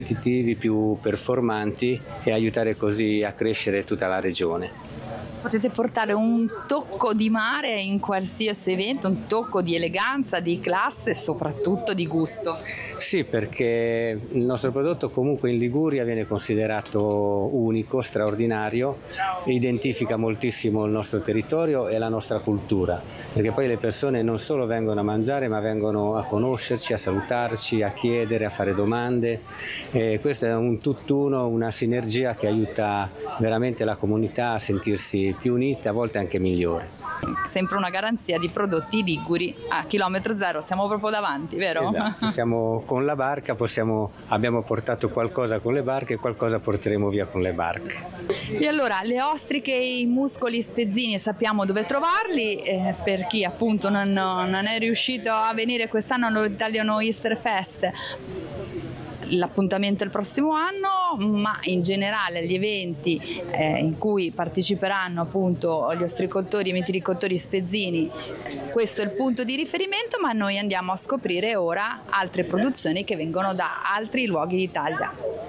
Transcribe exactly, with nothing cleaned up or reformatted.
competitivi, più performanti e aiutare così a crescere tutta la regione. Potete portare un tocco di mare in qualsiasi evento, un tocco di eleganza, di classe e soprattutto di gusto. Sì, perché il nostro prodotto comunque in Liguria viene considerato unico, straordinario, identifica moltissimo il nostro territorio e la nostra cultura, perché poi le persone non solo vengono a mangiare ma vengono a conoscerci, a salutarci, a chiedere, a fare domande. E questo è un tutt'uno, una sinergia che aiuta veramente la comunità a sentirsi più unita, a volte anche migliore. Sempre una garanzia di prodotti liguri a chilometro zero, siamo proprio davanti, vero? Esatto, siamo con la barca, possiamo, abbiamo portato qualcosa con le barche e qualcosa porteremo via con le barche. E allora, le ostriche e i muscoli spezzini sappiamo dove trovarli, eh, per chi appunto non, non è riuscito a venire quest'anno all'Italian Oyster Fest. L'appuntamento è il prossimo anno, ma in generale gli eventi eh, in cui parteciperanno appunto gli ostricoltori e i mitilicoltori spezzini, questo è il punto di riferimento, ma noi andiamo a scoprire ora altre produzioni che vengono da altri luoghi d'Italia.